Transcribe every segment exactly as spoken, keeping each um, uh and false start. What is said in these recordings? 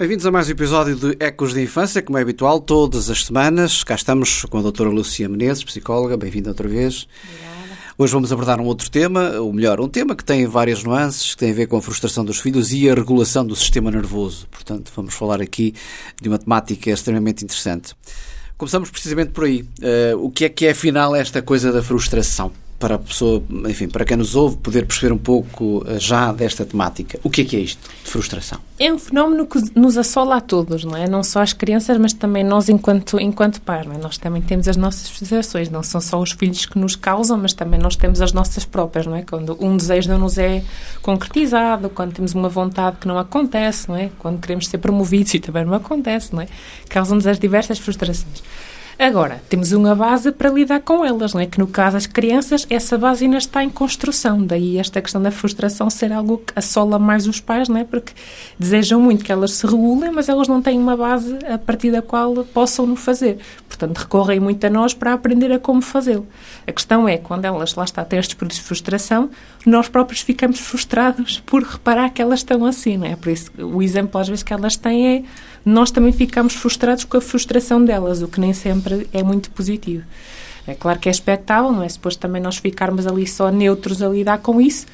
Bem-vindos a mais um episódio de Ecos de Infância, como é habitual, todas as semanas. Cá estamos com a doutora Lúcia Menezes, psicóloga. Bem-vinda outra vez. Obrigada. Hoje vamos abordar um outro tema, ou melhor, um tema que tem várias nuances, que tem a ver com a frustração dos filhos e a regulação do sistema nervoso. Portanto, vamos falar aqui de uma temática extremamente interessante. Começamos precisamente por aí. Uh, o que é que é, afinal, esta coisa da frustração? Para a pessoa, enfim, para quem nos ouve, poder perceber um pouco já desta temática. O que é que é isto de frustração? É um fenómeno que nos assola a todos, não é? Não só as crianças, mas também nós enquanto, enquanto pais, não é? Nós também temos as nossas frustrações, não são só os filhos que nos causam, mas também nós temos as nossas próprias, não é? Quando um desejo não nos é concretizado, quando temos uma vontade que não acontece, não é? Quando queremos ser promovidos e também não acontece, não é? Causam-nos as diversas frustrações. Agora, temos uma base para lidar com elas, não é? Que no caso das crianças, essa base ainda está em construção. Daí esta questão da frustração ser algo que assola mais os pais, não é? Porque desejam muito que elas se regulem, mas elas não têm uma base a partir da qual possam no fazer. Portanto, recorrem muito a nós para aprender a como fazê-lo. A questão é, quando elas, lá está, têm estes períodos de frustração, nós próprios ficamos frustrados por reparar que elas estão assim, não é? Por isso, o exemplo às vezes que elas têm é, nós também ficamos frustrados com a frustração delas, o que nem sempre é muito positivo. É claro que é expectável, não é? Depois também nós ficarmos ali só neutros a lidar com isso,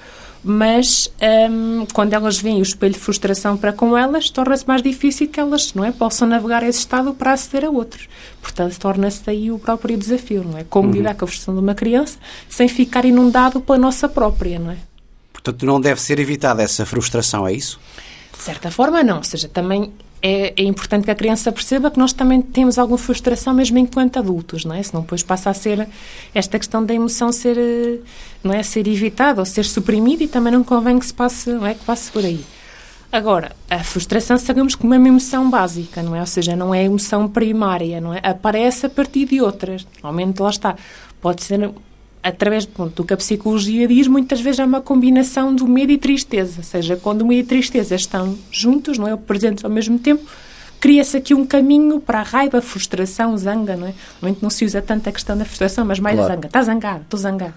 mas hum, quando elas veem o espelho de frustração para com elas, torna-se mais difícil que elas, não é, possam navegar esse estado para aceder a outros. Portanto, torna-se aí o próprio desafio, não é? Como uhum. lidar com a frustração de uma criança sem ficar inundado pela nossa própria, não é? Portanto, não deve ser evitada essa frustração, é isso? De certa forma, não. Ou seja, também é, é importante que a criança perceba que nós também temos alguma frustração mesmo enquanto adultos, não é? Senão depois passa a ser esta questão da emoção ser, não é, ser evitada ou ser suprimida e também não convém que se passe, não é, que passe por aí. Agora, a frustração sabemos como é uma emoção básica, não é? Ou seja, não é emoção primária, não é? Aparece a partir de outras. Normalmente, lá está. Pode ser através pronto, do que a psicologia diz, muitas vezes é uma combinação do medo e tristeza. Ou seja, quando o medo e a tristeza estão juntos, não é? Presentes ao mesmo tempo, cria-se aqui um caminho para a raiva, a frustração, zanga, não é? Normalmente não se usa tanto a questão da frustração, mas mais claro. A zanga. Está zangado, estou zangado.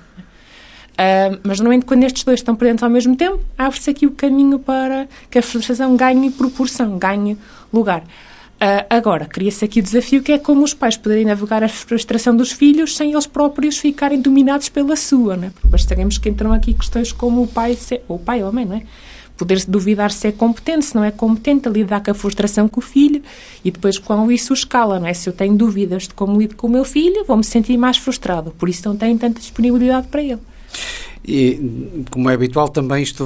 Uh, mas, normalmente, quando estes dois estão presentes ao mesmo tempo, abre-se aqui o caminho para que a frustração ganhe proporção, ganhe lugar. Uh, agora, cria-se aqui o desafio que é como os pais poderem navegar a frustração dos filhos sem eles próprios ficarem dominados pela sua, não é? Porque depois sabemos que entram aqui questões como o pai, ser, ou o pai ou a mãe, não é? Poder-se duvidar se é competente, se não é competente, a lidar com a frustração com o filho e depois com isso escala, não é? Se eu tenho dúvidas de como lido com o meu filho, vou-me sentir mais frustrado, por isso não tenho tanta disponibilidade para ele. E, como é habitual, também isto,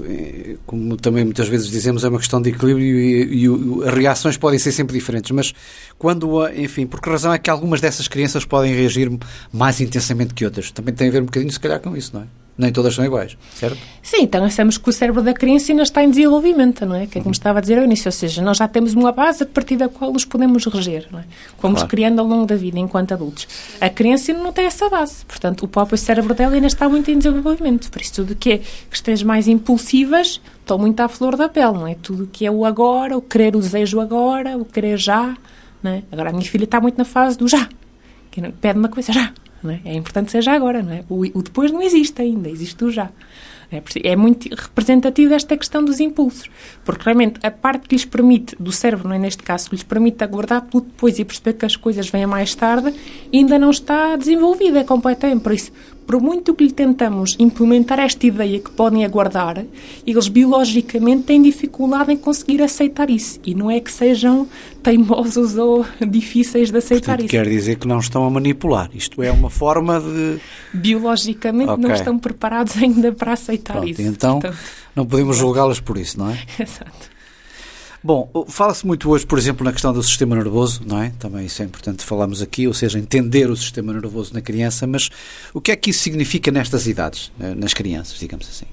como também muitas vezes dizemos, é uma questão de equilíbrio e, e as reações podem ser sempre diferentes, mas quando, enfim, por que razão é que algumas dessas crianças podem reagir mais intensamente que outras? Também tem a ver um bocadinho, se calhar, com isso, não é? Nem todas são iguais, certo? Sim, então achamos que o cérebro da criança ainda está em desenvolvimento, não é? Que é como estava a dizer ao início, ou seja, nós já temos uma base a partir da qual nos podemos reger, não é? Vamos claro. Criando ao longo da vida, enquanto adultos. A criança ainda não tem essa base, portanto, o próprio cérebro dela ainda está muito em desenvolvimento, por isso tudo que é questões mais impulsivas estão muito à flor da pele, não é? Tudo que é o agora, o querer, o desejo agora, o querer já, não é? Agora a minha filha está muito na fase do já, que pede uma coisa já. Não é? É importante ser já agora, não é? O, o depois não existe ainda, existe o já. É, é muito representativo esta questão dos impulsos, porque realmente a parte que lhes permite, do cérebro, não é, neste caso, que lhes permite aguardar pelo depois e perceber que as coisas vêm mais tarde, ainda não está desenvolvida completamente. Por isso, por muito que lhe tentamos implementar esta ideia que podem aguardar, eles biologicamente têm dificuldade em conseguir aceitar isso. E não é que sejam teimosos ou difíceis de aceitar. Portanto, isso. Quer dizer que não estão a manipular. Isto é uma forma de... Biologicamente okay. não estão preparados ainda para aceitar Pronto, isso. Então, Portanto, não podemos julgá-las por isso, não é? Exato. Bom, fala-se muito hoje, por exemplo, na questão do sistema nervoso, não é? Também isso é importante falarmos aqui, ou seja, entender o sistema nervoso na criança, mas o que é que isso significa nestas idades, nas crianças, digamos assim?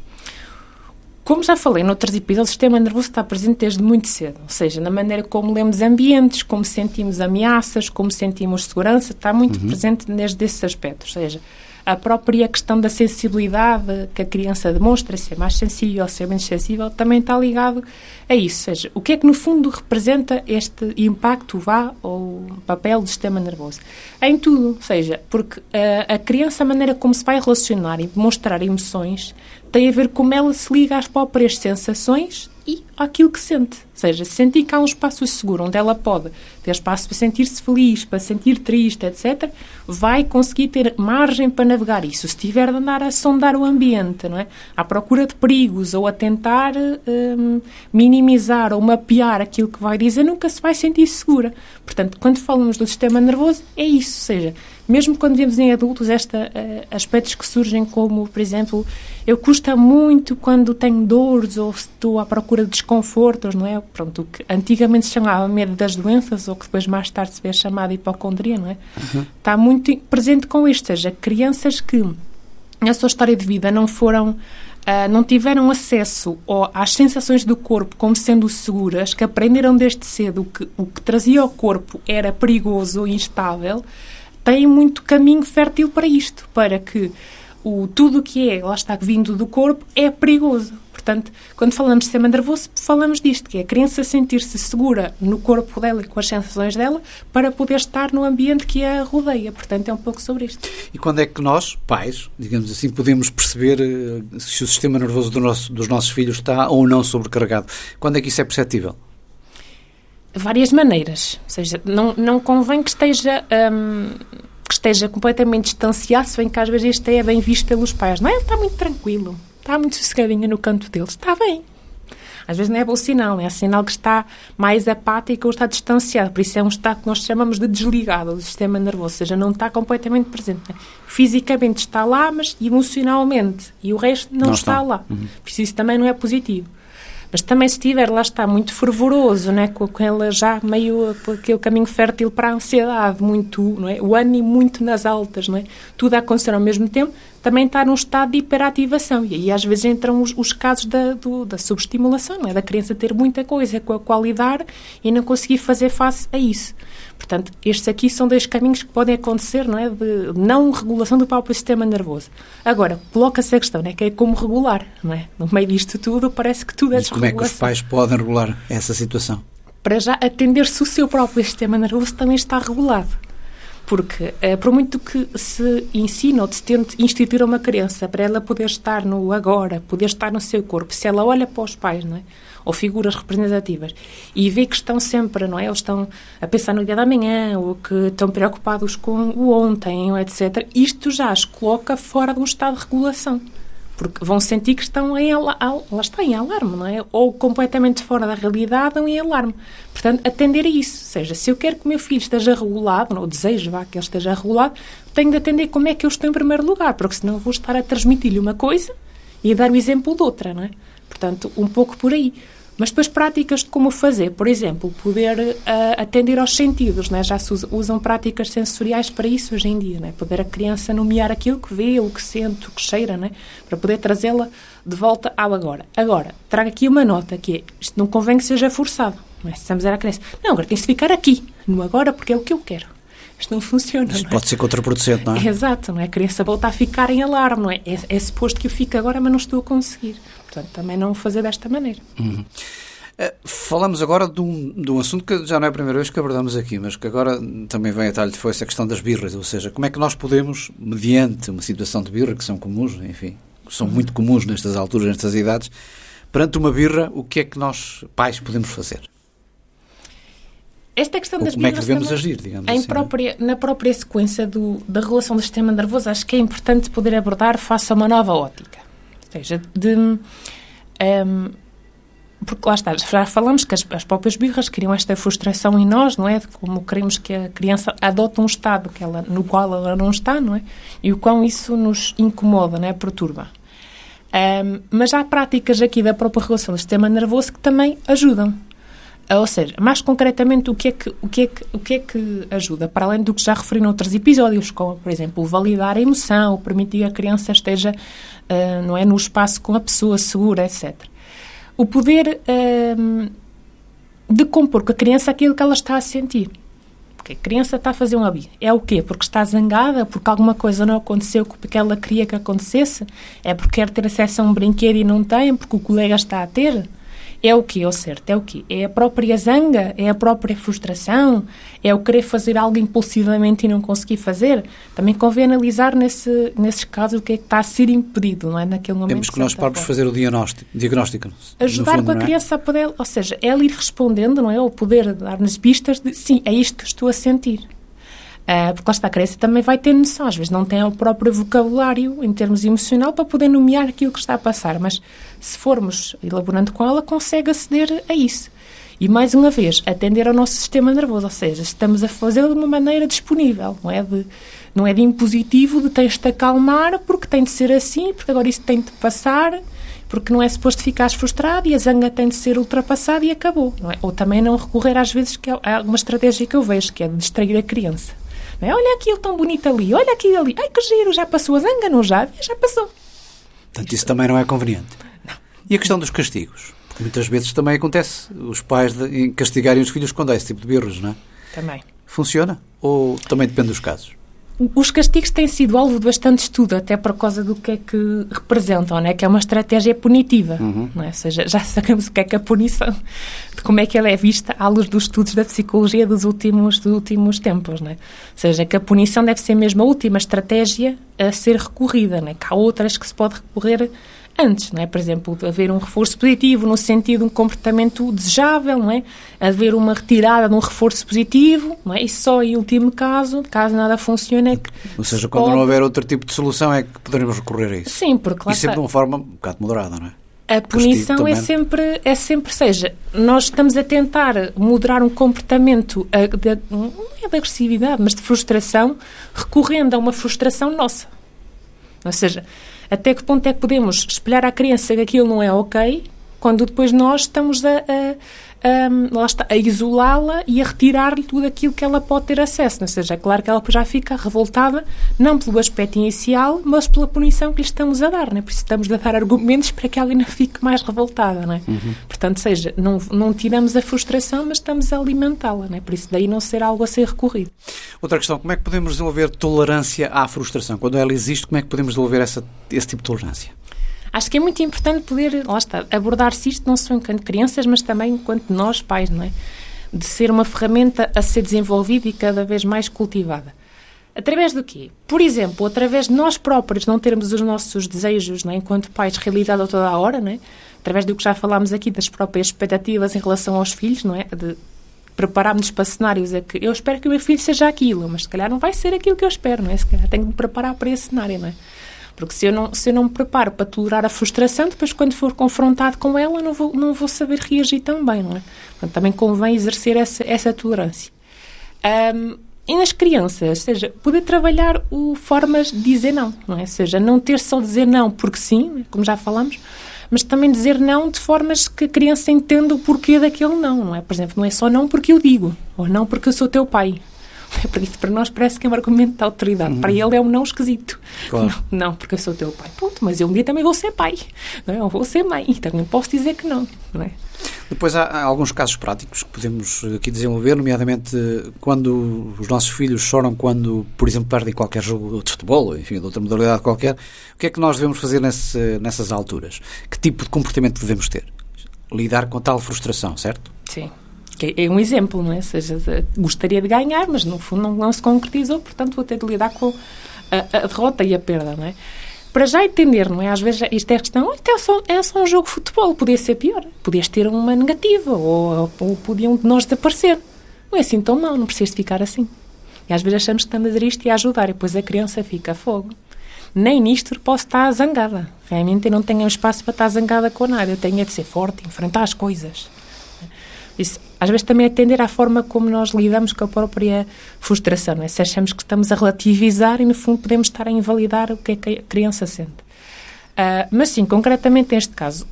Como já falei noutros episódios, o sistema nervoso está presente desde muito cedo, ou seja, na maneira como lemos ambientes, como sentimos ameaças, como sentimos segurança, está muito uhum. presente desde esses aspectos, ou seja, a própria questão da sensibilidade que a criança demonstra, ser mais sensível, ser menos sensível, também está ligado a isso. Ou seja, o que é que no fundo representa este impacto, vá, ou papel do sistema nervoso? Em tudo, ou seja, porque a, a criança, a maneira como se vai relacionar e demonstrar emoções, tem a ver com como ela se liga às próprias sensações e àquilo que sente. Ou seja, sentir que há um espaço seguro onde ela pode ter espaço para sentir-se feliz, para sentir triste, etcétera, vai conseguir ter margem para navegar isso. Se tiver de andar a sondar o ambiente, não é? À procura de perigos ou a tentar hum, minimizar ou mapear aquilo que vai dizer, nunca se vai sentir segura. Portanto, quando falamos do sistema nervoso, é isso. Ou seja, mesmo quando vemos em adultos estes uh, aspectos que surgem como, por exemplo, eu custa muito quando tenho dores ou estou à procura de desconfortos, não é? Pronto, o que antigamente se chamava medo das doenças ou que depois mais tarde se vê chamado hipocondria, não é? Uhum. Está muito presente com isto, ou seja, crianças que na sua história de vida não foram, uh, não tiveram acesso ao, às sensações do corpo como sendo seguras, que aprenderam desde cedo que o que trazia ao corpo era perigoso ou instável, têm muito caminho fértil para isto, para que o, tudo o que é, lá está, vindo do corpo, é perigoso. Portanto, quando falamos de sistema nervoso, falamos disto, que é a criança sentir-se segura no corpo dela e com as sensações dela para poder estar no ambiente que a rodeia. Portanto, é um pouco sobre isto. E quando é que nós, pais, digamos assim, podemos perceber uh, se o sistema nervoso do nosso, dos nossos filhos está ou não sobrecarregado? Quando é que isso é perceptível? Várias maneiras. Ou seja, não, não convém que esteja... Um, que esteja completamente distanciado, se bem que às vezes isto é bem visto pelos pais. Não é? Ele está muito tranquilo. Está muito sossegadinha no canto dele. Está bem. Às vezes não é bom sinal. É sinal que está mais apático ou está distanciado. Por isso é um estado que nós chamamos de desligado do sistema nervoso. Ou seja, não está completamente presente. Fisicamente está lá, mas emocionalmente. E o resto não, não está, está lá. Uhum. Por isso isso também não é positivo. Mas também se estiver, lá está, muito fervoroso, né, com ela já meio aquele caminho fértil para a ansiedade, muito, não é? O ânimo muito nas altas, não é? Tudo a acontecer ao mesmo tempo, também está num estado de hiperativação. E aí às vezes entram os, os casos da, do, da subestimulação, não é? Da criança ter muita coisa com a qual lidar e não conseguir fazer face a isso. Portanto, estes aqui são dois caminhos que podem acontecer, não é? De não regulação do próprio sistema nervoso. Agora, coloca-se a questão, não é? Que é como regular, não é? No meio disto tudo, parece que tudo é desregulação. Como é que os pais podem regular essa situação? Para já atender-se o seu próprio sistema nervoso também está regulado. Porque, é, por muito que se ensina ou se tente instituir uma criança para ela poder estar no agora, poder estar no seu corpo, se ela olha para os pais, não é? Ou figuras representativas, e vê que estão sempre, não é? Eles estão a pensar no dia da manhã, ou que estão preocupados com o ontem, etcétera. Isto já as coloca fora de um estado de regulação. Porque vão sentir que estão em, ala- al- lá está, em alarme, não é? Ou completamente fora da realidade ou em alarme. Portanto, atender a isso. Ou seja, se eu quero que o meu filho esteja regulado, ou desejo vá, que ele esteja regulado, tenho de atender como é que eu estou em primeiro lugar, porque senão vou estar a transmitir-lhe uma coisa e a dar o exemplo de outra, não é? Portanto, um pouco por aí. Mas depois práticas de como fazer, por exemplo, poder uh, atender aos sentidos, né? Já se usa, usam práticas sensoriais para isso hoje em dia, né? Poder a criança nomear aquilo que vê, o que sente, o que cheira, né? Para poder trazê-la de volta ao agora. Agora, trago aqui uma nota, que é, isto não convém que seja forçado, não é? Se estamos a dizer à criança, não, agora tem-se de ficar aqui, no agora, porque é o que eu quero. Isto não funciona, Isto não é? pode ser contraproducente, não é? Exato, não é? A criança volta a ficar em alarme, não é? É, é suposto que eu fique agora, mas não estou a conseguir. Portanto, também não o fazer desta maneira. Uhum. Uh, falamos agora de um, de um assunto que já não é a primeira vez que abordamos aqui, mas que agora também vem a talho de foice, a questão das birras, ou seja, como é que nós podemos, mediante uma situação de birra, que são comuns, enfim, são muito comuns nestas alturas, nestas idades, perante uma birra, o que é que nós, pais, podemos fazer? Esta questão ou das como é que birras devemos também, agir, digamos em assim? Própria, na própria sequência do, da regulação do sistema nervoso, acho que é importante poder abordar face a uma nova ótica. Ou seja, de... Um, porque lá está, já falamos que as, as próprias birras criam esta frustração em nós, não é? De como queremos que a criança adote um estado que ela, no qual ela não está, não é? E o quão isso nos incomoda, não é? Perturba. Um, mas há práticas aqui da própria regulação do sistema nervoso que também ajudam. Ou seja, mais concretamente, o que, é que, o, que é que, o que é que ajuda? Para além do que já referi noutros episódios, como, por exemplo, validar a emoção, ou permitir que a criança esteja uh, não é, no espaço com a pessoa segura, etcétera. O poder uh, de compor com a criança aquilo que ela está a sentir. Porque a criança está a fazer um hábito. É o quê? Porque está zangada? Porque alguma coisa não aconteceu que ela queria que acontecesse? É porque quer ter acesso a um brinquedo e não tem? Porque o colega está a ter? é o quê, ao certo? É o quê? É a própria zanga? É a própria frustração? É o querer fazer algo impulsivamente e não conseguir fazer? Também convém analisar nesse, nesses casos o que é que está a ser impedido, não é? Naquele momento. Temos que nós próprios fazer o diagnóstico. diagnóstico Ajudar fundo, com a criança a poder, ou seja, ela ir respondendo, não é? Ou poder dar-nos pistas de, sim, é isto que estou a sentir. Uh, porque lá está, a criança também vai ter noção, às vezes não tem o próprio vocabulário em termos emocional para poder nomear aquilo que está a passar, mas se formos elaborando com ela, consegue aceder a isso. E mais uma vez, atender ao nosso sistema nervoso, ou seja, estamos a fazê-lo de uma maneira disponível, não é de, não é de impositivo, de tens de acalmar porque tem de ser assim, porque agora isso tem de passar, porque não é suposto ficares frustrado e a zanga tem de ser ultrapassada e acabou, não é? Ou também não recorrer às vezes, que é alguma estratégia que eu vejo, que é de distrair a criança. Não é? Olha aquilo tão bonito ali, olha aquilo ali, ai que giro, já passou a zanga, não já? Já passou. Portanto, isso também não é conveniente. Não. E a questão dos castigos? Porque muitas vezes também acontece os pais de castigarem os filhos quando há esse tipo de birros, não é? Também. Funciona? Ou também depende dos casos? Os castigos têm sido alvo de bastante estudo, até por causa do que é que representam, não é? Que é uma estratégia punitiva, uhum. não é? Ou seja, já sabemos o que é que a punição, de como é que ela é vista à luz dos estudos da psicologia dos últimos, dos últimos tempos, não é? Ou seja, que a punição deve ser mesmo a última estratégia a ser recorrida, não é? Que há outras que se pode recorrer antes, não é? Por exemplo, haver um reforço positivo no sentido de um comportamento desejável, não é? Haver uma retirada de um reforço positivo, não é? E só em último caso, caso nada funcione, é que... Ou seja, quando pode... não houver outro tipo de solução é que poderemos recorrer a isso. Sim, porque lá e sempre está... de uma forma um bocado moderada, não é? A punição é sempre, é sempre, seja, nós estamos a tentar moderar um comportamento, de, não é de agressividade, mas de frustração, recorrendo a uma frustração nossa. Ou seja, até que ponto é que podemos espelhar à criança que aquilo não é ok, quando depois nós estamos a, a, a, lá está, a isolá-la e a retirar-lhe tudo aquilo que ela pode ter acesso. Ou seja, é claro que ela já fica revoltada, não pelo aspecto inicial, mas pela punição que lhe estamos a dar, não é? Por isso estamos a dar argumentos para que ela ainda fique mais revoltada, não é? Uhum. Portanto, seja, não, não tiramos a frustração, mas estamos a alimentá-la, não é? Por isso daí não ser algo a ser recorrido. Outra questão, como é que podemos desenvolver tolerância à frustração? Quando ela existe, como é que podemos desenvolver essa, esse tipo de tolerância? Acho que é muito importante poder, lá está, abordar-se isto não só enquanto crianças, mas também enquanto nós, pais, não é? De ser uma ferramenta a ser desenvolvida e cada vez mais cultivada. Através do quê? Por exemplo, através de nós próprios não termos os nossos desejos, não é? Enquanto pais realizados a toda a hora, não é? Através do que já falámos aqui das próprias expectativas em relação aos filhos, não é? De prepararmos para cenários a que eu espero que o meu filho seja aquilo, mas se calhar não vai ser aquilo que eu espero, não é? Se calhar tenho de me preparar para esse cenário, não é? Porque se eu, não, se eu não me preparo para tolerar a frustração, depois quando for confrontado com ela, não vou, não vou saber reagir tão bem, não é? Portanto, também convém exercer essa, essa tolerância. Um, e nas crianças, ou seja, poder trabalhar o, formas de dizer não, não é? Ou seja, não ter só dizer não porque sim, como já falamos, mas também dizer não de formas que a criança entenda o porquê daquele não, não é? Por exemplo, não é só não porque eu digo, ou não porque eu sou teu pai. Porque isso para nós parece que é um argumento de autoridade. Uhum. Para ele é um não esquisito. Claro. Não, não, porque eu sou teu pai. Ponto, mas eu um dia também vou ser pai. Não é? Eu vou ser mãe. Então não posso dizer que não. Não é? Depois há, há alguns casos práticos que podemos aqui desenvolver, nomeadamente quando os nossos filhos choram quando, por exemplo, perdem qualquer jogo de futebol, enfim, de outra modalidade qualquer. O que é que nós devemos fazer nesse, nessas alturas? Que tipo de comportamento devemos ter? Lidar com tal frustração, certo? Sim. Que é um exemplo, não é? Ou seja, gostaria de ganhar, mas no fundo não, não se concretizou, portanto vou ter de lidar com a, a derrota e a perda, não é? Para já entender, não é? Às vezes isto é questão, isto é só, é só um jogo de futebol, podia ser pior, podias ter uma negativa, ou, ou podiam de nós desaparecer. Não é assim tão mau, não precisas de ficar assim. E às vezes achamos que estamos a dizer isto e a ajudar, e depois a criança fica a fogo. Nem nisto posso estar zangada. Realmente eu não tenho espaço para estar zangada com nada, eu tenho de ser forte, enfrentar as coisas. Isso, às vezes também atender à forma como nós lidamos com a própria frustração, não é? Se achamos que estamos a relativizar e no fundo podemos estar a invalidar o que é que a criança sente. Uh, mas sim, concretamente neste caso,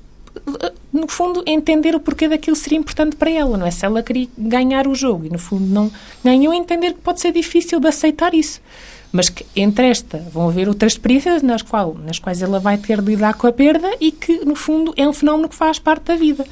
no fundo entender o porquê daquilo seria importante para ela, não é? Se ela queria ganhar o jogo e no fundo não ganhou, entender que pode ser difícil de aceitar isso. Mas que entre esta vão haver outras experiências nas, qual, nas quais ela vai ter de lidar com a perda e que no fundo é um fenómeno que faz parte da vida.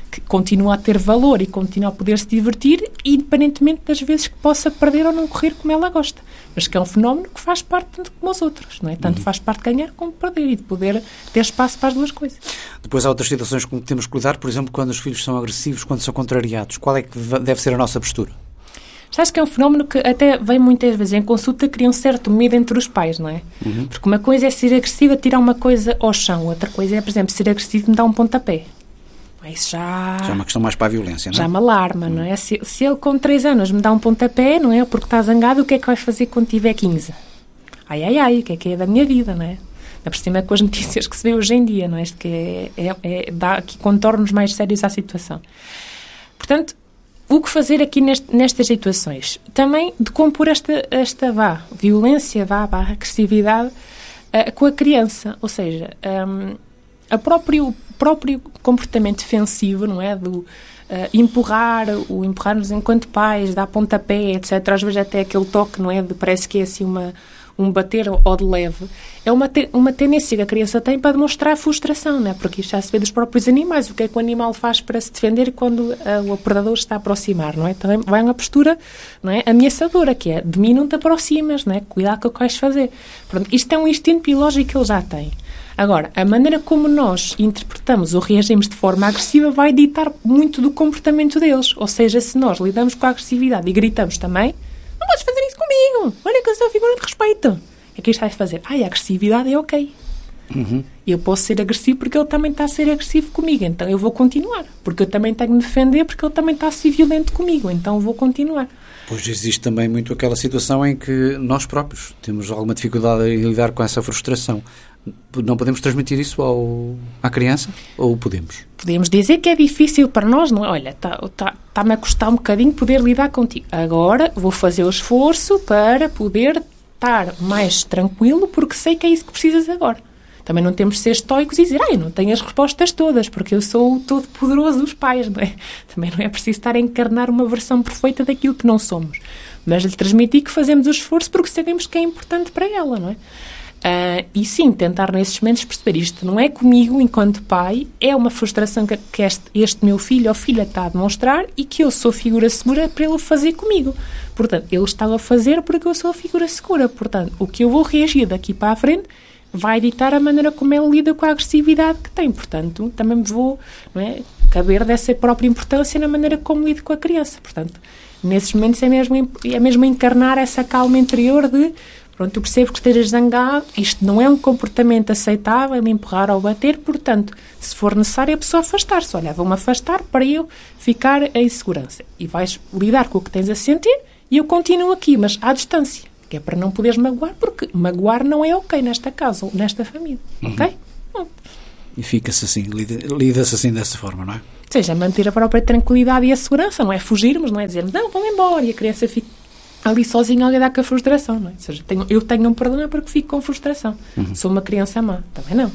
que continua a ter valor e continua a poder se divertir, independentemente das vezes que possa perder ou não correr como ela gosta. Mas que é um fenómeno que faz parte tanto como os outros, não é? Tanto uhum. faz parte de ganhar como perder e de poder ter espaço para as duas coisas. Depois há outras situações com que temos que cuidar, por exemplo, quando os filhos são agressivos, quando são contrariados. Qual é que deve ser a nossa postura? Sabes que é um fenómeno que até vem muitas vezes em consulta, cria um certo medo entre os pais, não é? Uhum. Porque uma coisa é ser agressiva, tirar uma coisa ao chão. Outra coisa é, por exemplo, ser agressivo e me dar um pontapé. Isso já... Já é uma questão mais para a violência, não é? Já me alarma, uhum. não é? Se, se ele com três anos me dá um pontapé, não é? Porque está zangado, o que é que vais fazer quando tiver quinze? Ai, ai, ai, o que é que é da minha vida, não é? Por cima com as notícias que se vê hoje em dia, não é? Isto que é, é, é, dá aqui contornos mais sérios à situação. Portanto, o que fazer aqui neste, nestas situações? Também de compor esta, esta vá, violência, vá, vá, agressividade uh, com a criança. Ou seja, um, a próprio, próprio comportamento defensivo, não é? Do uh, empurrar, o empurrar-nos enquanto pais, dar pontapé, etcétera. Às vezes até aquele toque, não é? De, parece que é assim uma... um bater ou de leve, é uma, te, uma tendência que a criança tem para demonstrar frustração, não é? Porque isto já se vê dos próprios animais, o que é que o animal faz para se defender quando uh, o predador está a aproximar, não é? Também vai uma postura, não é, ameaçadora, que é, de mim não te aproximas, não é? Cuidado com o que vais fazer. Pronto, isto é um instinto biológico que ele já tem. Agora, a maneira como nós interpretamos ou reagimos de forma agressiva vai ditar muito do comportamento deles, ou seja, se nós lidamos com a agressividade e gritamos também, não podes fazer isso comigo. Olha que eu sou a figura de respeito. É que isto vai fazer. Ai, a agressividade é ok. Uhum. Eu posso ser agressivo porque ele também está a ser agressivo comigo. Então eu vou continuar. Porque eu também tenho de me defender porque ele também está a ser violento comigo. Então eu vou continuar. Pois existe também muito aquela situação em que nós próprios temos alguma dificuldade em lidar com essa frustração. Não podemos transmitir isso ao, à criança? Ou podemos? Podemos dizer que é difícil para nós, não é? Olha, está-me tá, tá a custar um bocadinho poder lidar contigo. Agora vou fazer o esforço para poder estar mais tranquilo, porque sei que é isso que precisas agora. Também não temos de ser estoicos e dizer, ah, eu não tenho as respostas todas, porque eu sou o todo-poderoso dos pais, não é? Também não é preciso estar a encarnar uma versão perfeita daquilo que não somos. Mas lhe transmitir que fazemos o esforço porque sabemos que é importante para ela, não é? Uh, e sim, tentar nesses momentos perceber isto não é comigo enquanto pai, é uma frustração que, que este, este meu filho ou filha está a demonstrar e que eu sou figura segura para ele fazer comigo. Portanto, ele estava a fazer porque eu sou a figura segura. Portanto, o que eu vou reagir daqui para a frente vai ditar a maneira como ele lida com a agressividade que tem. Portanto, também me vou, não é, caber dessa própria importância na maneira como lido com a criança. Portanto, nesses momentos é mesmo, é mesmo encarnar essa calma interior de pronto, eu percebo que estejas zangado, isto não é um comportamento aceitável, de empurrar ou bater, portanto, se for necessário, a pessoa afastar-se. Olha, vou-me afastar para eu ficar em segurança. E vais lidar com o que tens a sentir e eu continuo aqui, mas à distância, que é para não poderes magoar, porque magoar não é ok nesta casa ou nesta família, uhum. ok? Hum. E fica-se assim, lida, lida-se assim dessa forma, não é? Ou seja, manter a própria tranquilidade e a segurança, não é fugirmos, não é dizer, não, vão embora, e a criança fica ali sozinho a lidar com a frustração, não é? Ou seja, tenho, eu tenho um problema porque fico com frustração. Uhum. Sou uma criança má. Também não.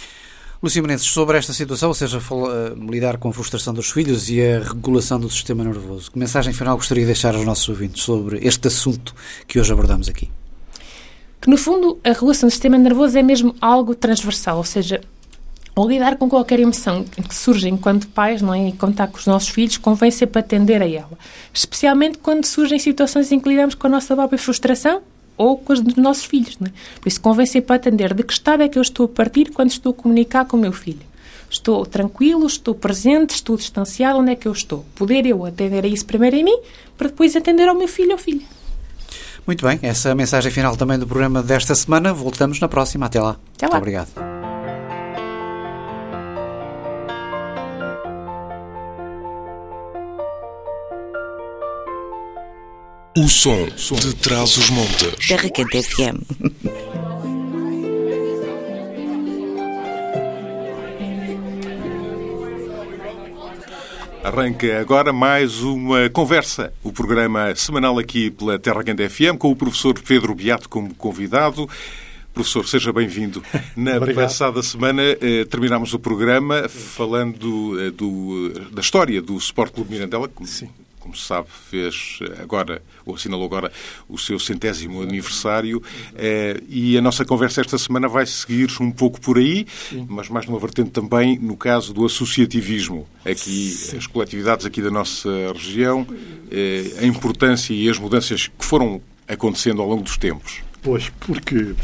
Lúcia Menezes, sobre esta situação, ou seja, fala, uh, lidar com a frustração dos filhos e a regulação do sistema nervoso, que mensagem final gostaria de deixar aos nossos ouvintes sobre este assunto que hoje abordamos aqui? Que, no fundo, a regulação do sistema nervoso é mesmo algo transversal, ou seja, ao lidar com qualquer emoção que surge enquanto pais, não é? E contar com os nossos filhos, convém sempre atender a ela. Especialmente quando surgem situações em que lidamos com a nossa própria frustração ou com as dos nossos filhos, não é? Por isso, convém sempre atender de que estado é que eu estou a partir quando estou a comunicar com o meu filho. Estou tranquilo, estou presente, estou distanciado, onde é que eu estou? Poder eu atender a isso primeiro em mim, para depois atender ao meu filho ou filha. Muito bem, essa é a mensagem final também do programa desta semana. Voltamos na próxima. Até lá. Até lá. Muito obrigado. O som de Trás-os-Montes. Terra Quente F M. Arranca agora mais uma conversa, o programa semanal aqui pela Terra Quente F M, com o professor Pedro Beato como convidado. Professor, seja bem-vindo. Na Obrigado. Passada semana eh, terminámos o programa falando eh, do, da história do Sport Clube Mirandela, Sim. como se sabe, fez agora, ou assinalou agora, o seu centésimo aniversário, eh, e a nossa conversa esta semana vai seguir um pouco por aí, Sim. mas mais numa vertente também no caso do associativismo. Aqui, Sim. as coletividades aqui da nossa região, eh, a importância e as mudanças que foram acontecendo ao longo dos tempos. Pois, porque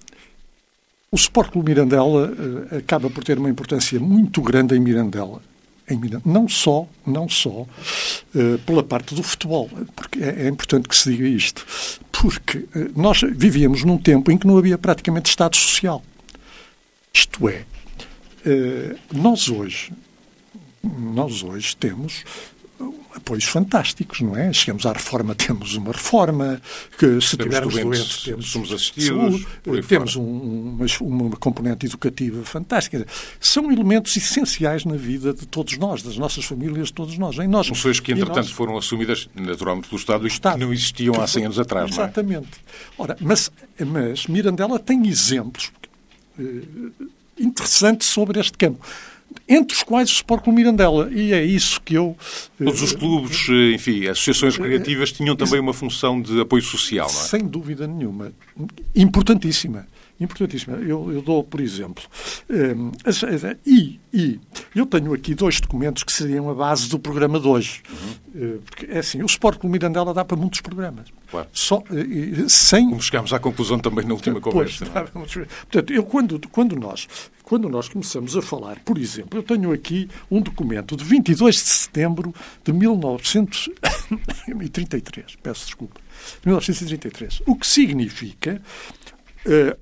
o Sport Clube Mirandela eh, acaba por ter uma importância muito grande em Mirandela. Não só, não só uh, pela parte do futebol, porque é, é importante que se diga isto, porque uh, nós vivíamos num tempo em que não havia praticamente Estado Social. Isto é, uh, nós hoje, nós hoje temos apoios fantásticos, não é? Chegamos à reforma, temos uma reforma, que se temos tivermos doentes, doentes, temos somos assistidos, saúde, temos um, uma, uma componente educativa fantástica. São elementos essenciais na vida de todos nós, das nossas famílias, de todos nós. Em nós funções que, entretanto, nós, foram assumidas naturalmente pelo Estado e que Estado, não existiam há cem anos atrás, não é? Exatamente. Ora, mas, mas Mirandela tem exemplos eh, interessantes sobre este campo, entre os quais o Sport Clube Mirandela. E é isso que eu... Todos os clubes, enfim, associações recreativas tinham também uma função de apoio social, não é? Sem dúvida nenhuma. Importantíssima. Importantíssima. Eu, eu dou, por exemplo, um, e, e eu tenho aqui dois documentos que seriam a base do programa de hoje. Uhum. Porque, é assim, o Sport Clube Mirandela dá para muitos programas. Claro. Só, sem... Como chegámos à conclusão também na última conversa. Pois, portanto, eu, quando, quando, nós, quando nós começamos a falar, por exemplo, eu tenho aqui um documento de vinte e dois de setembro de mil novecentos e trinta e três. Peço desculpa. De mil novecentos e trinta e três. O que significa... Uh,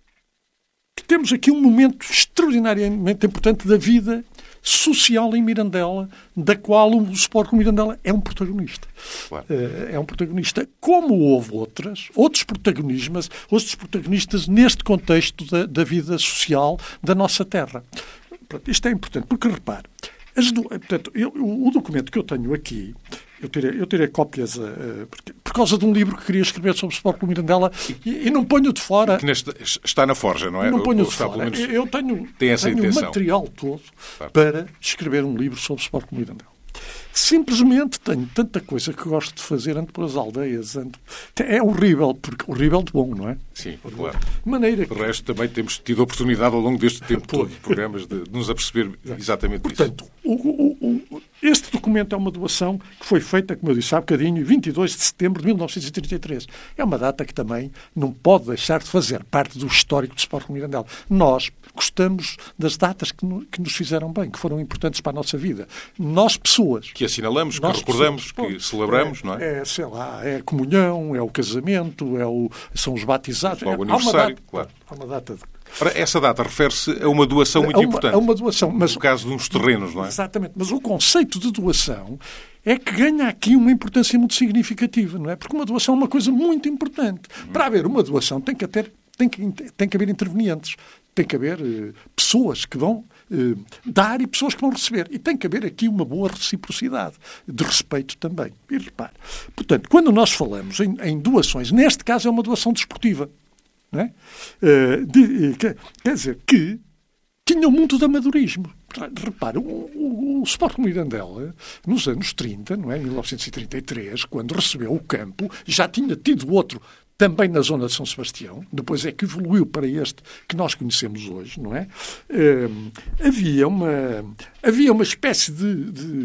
temos aqui um momento extraordinariamente importante da vida social em Mirandela, da qual o Sport Clube Mirandela é um protagonista. Claro. É um protagonista, como houve outras, outros protagonistas, outros protagonistas neste contexto da, da vida social da nossa terra. Isto é importante, porque repare, as do, portanto, eu, o documento que eu tenho aqui, eu tirei, eu tirei cópias uh, porque, por causa de um livro que queria escrever sobre o Sport Clube Mirandela e, e não ponho de fora... Que neste, está na forja, não é? Não ponho Ou, de está, fora. menos, eu tenho, tem essa tenho o material todo claro. Para escrever um livro sobre o Sport Clube Mirandela. Simplesmente tenho tanta coisa que gosto de fazer, ando pelas aldeias, ando... É horrível, porque horrível de bom, não é? Sim, claro. De maneira que... De resto, também temos tido a oportunidade ao longo deste tempo todo de programas de, de nos aperceber exatamente Portanto, isso. Portanto, o, o, este documento é uma doação que foi feita, como eu disse há bocadinho, vinte e dois de setembro de mil novecentos e trinta e três. É uma data que também não pode deixar de fazer parte do histórico do Sport Clube Mirandela. Nós gostamos das datas que, no, que nos fizeram bem, que foram importantes para a nossa vida. Nós, pessoas... Que assinalamos, que nós, recordamos, pessoas, que celebramos, é, não é? É, sei lá, é a comunhão, é o casamento, é o, são os batizados. É o é, aniversário, data, claro. Há uma data de... Ora, essa data refere-se a uma doação muito a uma, importante. A uma doação. Mas, no caso de uns terrenos, não é? Exatamente. Mas o conceito de doação é que ganha aqui uma importância muito significativa, não é? Porque uma doação é uma coisa muito importante. Hum. Para haver uma doação tem que, ter, tem que, tem que haver intervenientes. Tem que haver uh, pessoas que vão uh, dar e pessoas que vão receber. E tem que haver aqui uma boa reciprocidade, de respeito também. E repare, portanto, quando nós falamos em, em doações, neste caso é uma doação desportiva. Não é? Uh, de, quer, quer dizer, que tinha muito de amadorismo. Repare, o, o, o Sport Clube Mirandela, nos anos trinta, não é? mil novecentos e trinta e três, quando recebeu o campo, já tinha tido outro também na zona de São Sebastião, depois é que evoluiu para este que nós conhecemos hoje, não é? Uh, havia, uma, havia uma espécie de, de,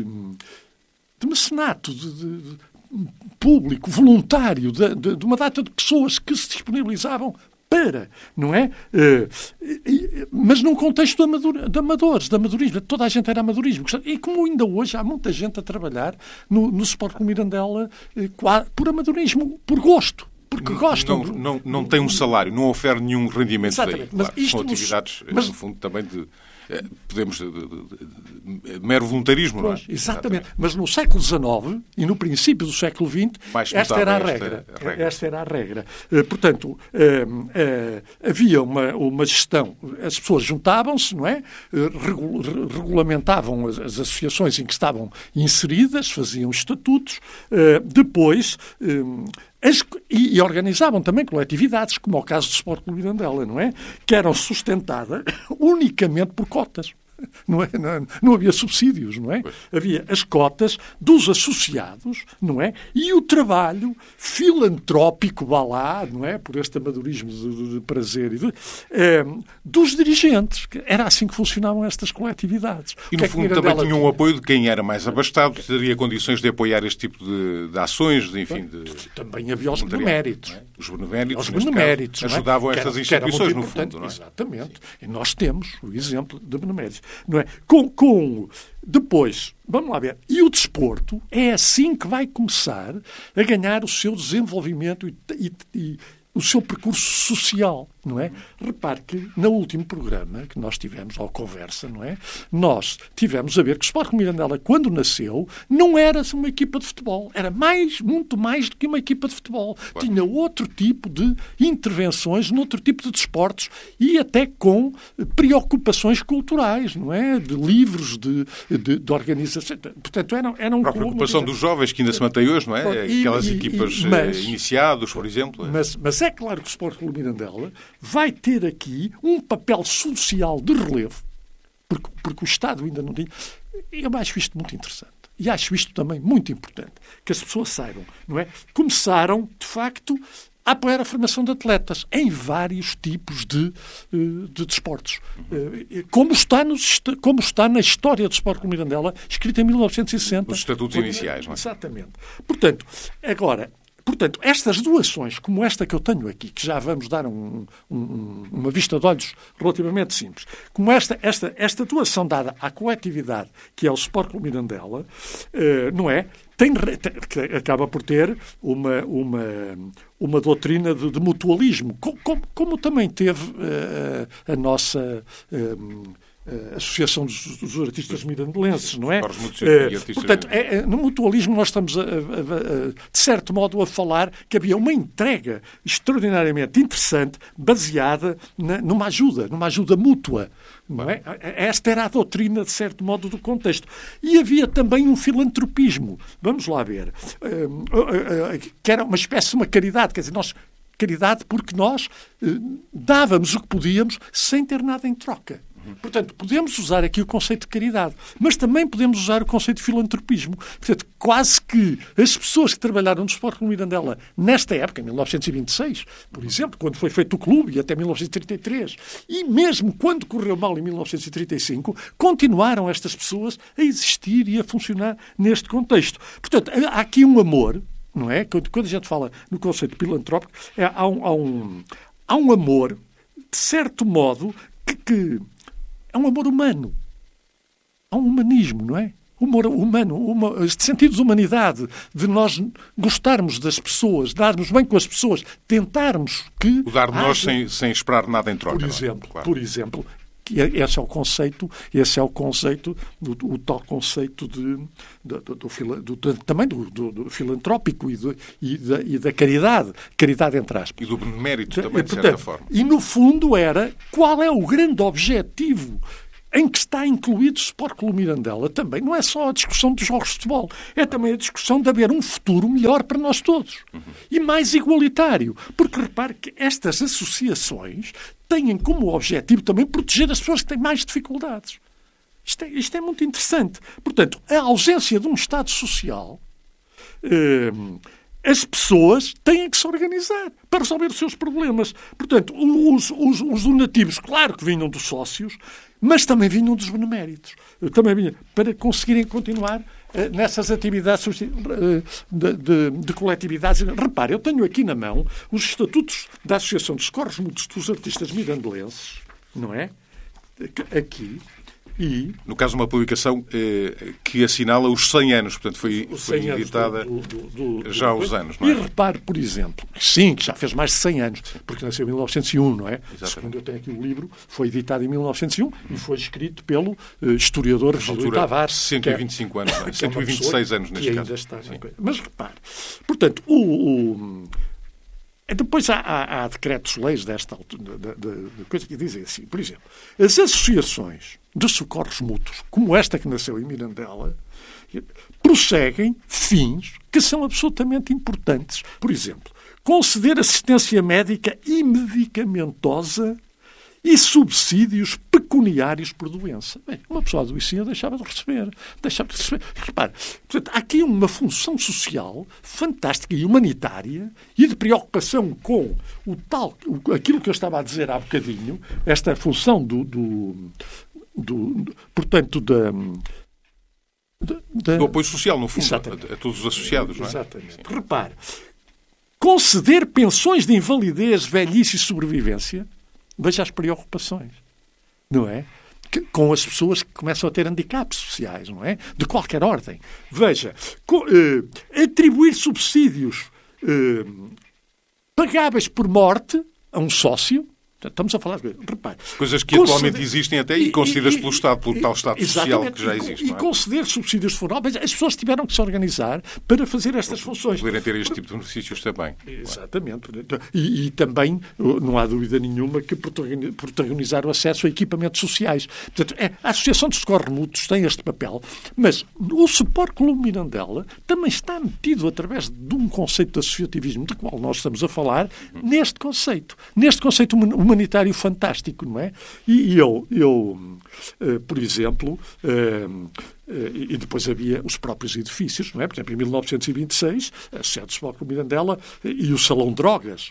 de mecenato, de, de, de público, voluntário, de, de, de uma data de pessoas que se disponibilizavam para, não é? Uh, mas num contexto de, amador, de amadores, de amadorismo. Toda a gente era amadorismo. E como ainda hoje há muita gente a trabalhar no, no Sport Clube Mirandela uh, por amadorismo, por gosto. Porque gostam. Não, não, não tem um salário, não oferece nenhum rendimento. Exatamente. Daí. Claro, mas isto são atividades, nos, mas, no fundo, também de... Podemos... De, de, de, de mero voluntarismo, pois, não é? Exatamente. Exatamente. Mas no século dezenove e no princípio do século vinte, esta era a regra. Esta, a regra. Esta era a regra. Uh, portanto, uh, uh, havia uma, uma gestão. As pessoas juntavam-se, não é? Uh, regul, regulamentavam as, as associações em que estavam inseridas, faziam estatutos. Uh, depois... Um, As, e, e organizavam também coletividades, como é o caso do Sport Clube Mirandela, não é? Que eram sustentadas unicamente por cotas. Não, é? não, não havia subsídios, não é? Pois. Havia as cotas dos associados, não é? E o trabalho filantrópico, vá lá, não é? Por este amadorismo de, de prazer e de, eh, dos dirigentes. Era assim que funcionavam estas coletividades. E, o no que fundo, é que também Mirandela tinham um tinha? apoio de quem era mais abastado, teria condições de apoiar este tipo de, de ações, de, enfim, de... Também havia os voluntariado, beneméritos. não é? Os beneméritos, Os neste beneméritos, caso, não é? ajudavam Que era- estas que era instituições, muito no fundo, importante. não é? Exatamente. E nós temos o exemplo de beneméritos. Não é? Com, com, depois, vamos lá ver, e o desporto é assim que vai começar a ganhar o seu desenvolvimento e, e, e o seu percurso social, não é? Repare que no último programa que nós tivemos, ao Conversa, não é? Nós tivemos a ver que o Sport Clube Mirandela, quando nasceu, não era uma equipa de futebol. Era mais, muito mais do que uma equipa de futebol. Claro. Tinha outro tipo de intervenções, noutro tipo de desportos e até com preocupações culturais, não é? De livros, de, de, de organização. Portanto, era, era um A clube... preocupação dos jovens que ainda se mantém hoje, não é? E- Aquelas e- equipas e- mas- eh, iniciados, por exemplo. é? Mas, mas é claro que o Sport Clube Mirandela vai ter aqui um papel social de relevo, porque, porque o Estado ainda não tinha. Eu acho isto muito interessante. E acho isto também muito importante, que as pessoas saibam, não é? Começaram, de facto, a apoiar a formação de atletas em vários tipos de, eh, de desportos. Eh, Como está, nos, como está na história do Sport Clube Mirandela, escrita em mil novecentos e sessenta. Os estatutos iniciais, não é? Exatamente. Portanto, agora, portanto, estas doações, como esta que eu tenho aqui, que já vamos dar um, um, uma vista de olhos relativamente simples, como esta, esta, esta doação dada à coletividade, que é o Sport Clube Mirandela, eh, não é? Tem, tem, que acaba por ter uma, uma, uma doutrina de, de mutualismo, como, como, como também teve uh, a nossa uh, Associação dos, dos Artistas Mirandelenses, não é? Uh, portanto, é, é, no mutualismo nós estamos, a, a, a, de certo modo, a falar que havia uma entrega extraordinariamente interessante, baseada na, numa ajuda, numa ajuda mútua. Não é? Esta era a doutrina, de certo modo, do contexto. E havia também um filantropismo. Vamos lá ver. Que era uma espécie de uma caridade. Quer dizer, nós, caridade porque nós dávamos o que podíamos sem ter nada em troca. Portanto, podemos usar aqui o conceito de caridade, mas também podemos usar o conceito de filantropismo. Portanto, quase que as pessoas que trabalharam no Sport Clube Mirandela nesta época, em mil novecentos e vinte e seis, por exemplo, quando foi feito o clube, e até mil novecentos e trinta e três, e mesmo quando correu mal em mil novecentos e trinta e cinco, continuaram estas pessoas a existir e a funcionar neste contexto. Portanto, há aqui um amor, não é? Quando, quando a gente fala no conceito filantrópico, é, há, um, há, um, há um amor, de certo modo, que... que é um amor humano. Há um humanismo, não é? Humor humano, uma, este sentido de humanidade, de nós gostarmos das pessoas, darmos bem com as pessoas, tentarmos que... O dar de nós haja... sem, sem esperar nada em troca. Por exemplo, é? Claro. por exemplo, que esse é o conceito, esse é o conceito, o, o tal conceito de, de, do, do, do, do, também do, do, do filantrópico e, do, e, da, e da caridade, caridade entre aspas. E do benemérito também, de Portanto, certa forma. E, no fundo, era qual é o grande objetivo em que está incluído o Sport Clube Mirandela também. Não é só a discussão dos jogos de futebol, é também a discussão de haver um futuro melhor para nós todos. Uhum. E mais igualitário. Porque repare que estas associações têm como objetivo também proteger as pessoas que têm mais dificuldades. Isto é, isto é muito interessante. Portanto, a ausência de um Estado social... Hum, as pessoas têm que se organizar para resolver os seus problemas. Portanto, os, os, os donativos, claro que vinham dos sócios, mas também vinham dos beneméritos. Também vinham para conseguirem continuar uh, nessas atividades uh, de, de, de coletividades. Repare, eu tenho aqui na mão os estatutos da Associação dos Corros Mútuos dos Artistas Mirandelenses, não é? Aqui. E, no caso, uma publicação eh, que assinala os cem anos, portanto, foi, foi editada do, do, do, já há uns anos, não é? E repare, por exemplo, sim, que já fez mais de cem anos, porque nasceu em mil novecentos e um, não é? Exatamente. Segundo eu tenho aqui o livro, foi editado em mil novecentos e um e foi escrito pelo uh, historiador Virgílio Tavares. cento e vinte e cinco anos, não é? cento e vinte e seis anos neste caso. Está, mas repare, portanto, o... o depois há, há, há decretos-leis desta altura, de, de, de coisa que dizem assim, por exemplo, as associações de socorros mútuos, como esta que nasceu em Mirandela, prosseguem fins que são absolutamente importantes. Por exemplo, conceder assistência médica e medicamentosa e subsídios pecuniários por doença. Bem, uma pessoa adoecia deixava de receber. Deixava de receber. Repare, portanto, há aqui uma função social fantástica e humanitária e de preocupação com o tal, aquilo que eu estava a dizer há bocadinho, esta função do, do, do portanto, da... Da... do apoio social, no fundo, a, a todos os associados. Não é? Exatamente. Sim. Repare, conceder pensões de invalidez, velhice e sobrevivência, veja as preocupações, não é? Que, com as pessoas que começam a ter handicaps sociais, não é? De qualquer ordem. Veja, co, eh, atribuir subsídios eh, pagáveis por morte a um sócio. Estamos a falar de... Repare, coisas que conceder... atualmente existem até e concedidas pelo Estado, pelo tal Estado social que já existe. E, não é? conceder subsídios funerais, as pessoas tiveram que se organizar para fazer estas funções. Poderem ter este tipo de benefícios também. Exatamente. E, e também, não há dúvida nenhuma, que protagonizar o acesso a equipamentos sociais. Portanto, é, a Associação dos Socorros Mútuos tem este papel, mas o Suporte Colombo Mirandela também está metido através de um conceito de associativismo, de qual nós estamos a falar, hum. neste conceito. Neste conceito humanitário fantástico, não é? E eu, eu uh, por exemplo, uh, uh, e depois havia os próprios edifícios, não é? Por exemplo, em mil novecentos e vinte e seis, a sede do Suporte Colombo Mirandela e o Salão Drogas,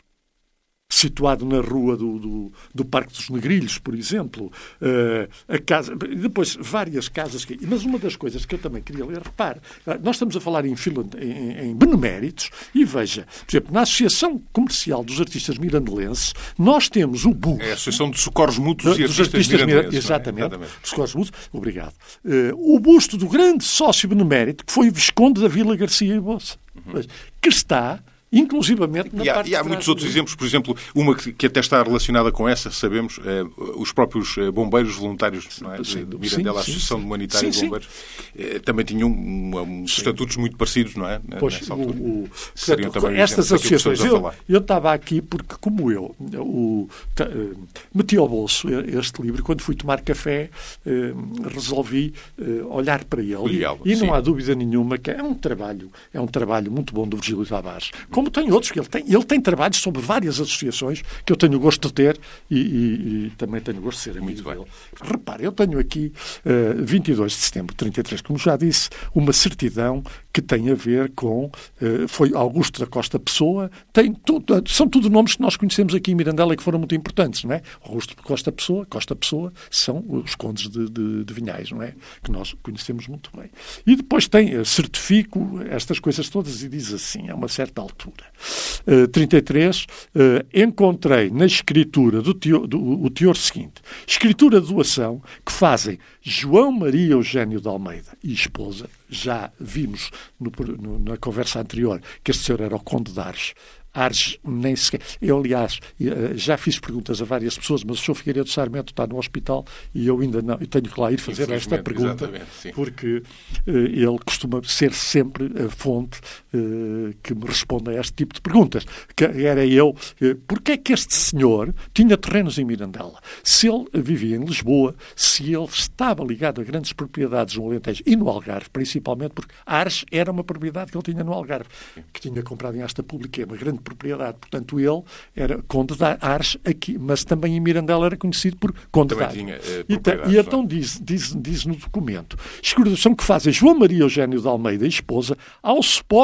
situado na rua do, do, do Parque dos Negrilhos, por exemplo, uh, a casa, depois várias casas, que, mas uma das coisas que eu também queria ler, repare, nós estamos a falar em, em, em beneméritos e veja, por exemplo, na Associação Comercial dos Artistas Mirandelenses, nós temos o busto... É a Associação de Socorros Mútuos e Artistas, artistas Mirandelenses. Exatamente, é? Exatamente. Dos Socorros Mútuos, obrigado. Uh, o busto do grande sócio benemérito, que foi o Visconde da Vila Garcia e Bolsa, uhum. que está... inclusivamente na e há, parte e há muitos outros exemplos, por exemplo, uma que, que até está relacionada com essa, sabemos, é, os próprios bombeiros voluntários, não é? de, de Mirandela, sim, a Associação sim, Humanitária sim, de Bombeiros, é, também tinham um, um, estatutos muito parecidos, não é? Pois, nessa altura. O, o, seriam portanto, também estas associações, eu, a eu estava aqui porque, como eu, o, t, meti ao bolso este livro, quando fui tomar café, eh, resolvi eh, olhar para ele, e, e não há dúvida nenhuma que é um trabalho, é um trabalho muito bom do Virgílio Tavares. Como tem outros, que ele tem, ele tem trabalhos sobre várias associações que eu tenho o gosto de ter e, e, e também tenho o gosto de ser amigo dele. Repare, eu tenho aqui uh, vinte e dois de setembro de trinta e três, como já disse, uma certidão que tem a ver com, uh, foi Augusto da Costa Pessoa, tem tudo, são tudo nomes que nós conhecemos aqui em Mirandela e que foram muito importantes, não é? Augusto da Costa Pessoa, Costa Pessoa, são os condes de, de, de Vinhais, não é? Que nós conhecemos muito bem. E depois tem, uh, certifico estas coisas todas e diz assim, a uma certa altura. Uh, trinta e três, uh, encontrei na escritura do teor, do, o teor seguinte, escritura de doação que fazem João Maria Eugênio de Almeida e esposa, já vimos no, no, na conversa anterior que este senhor era o Conde de Ares. Ares nem sequer... Eu, aliás, já fiz perguntas a várias pessoas, mas o senhor Figueiredo Sarmento está no hospital e eu ainda não... Eu tenho que lá ir fazer esta pergunta, porque uh, ele costuma ser sempre a fonte uh, que me responde a este tipo de perguntas. Que era eu... Uh, Porquê é que este senhor tinha terrenos em Mirandela? Se ele vivia em Lisboa, se ele estava ligado a grandes propriedades no Alentejo e no Algarve, principalmente porque Ares era uma propriedade que ele tinha no Algarve, que tinha comprado em asta pública, uma grande propriedade. Portanto, ele era Conde de Ares aqui, mas também em Mirandela era conhecido por Conde de Ares. Tinha, uh, e, e então diz, diz, diz no documento, escrituração que fazem João Maria Eugênio de Almeida e esposa ao suporte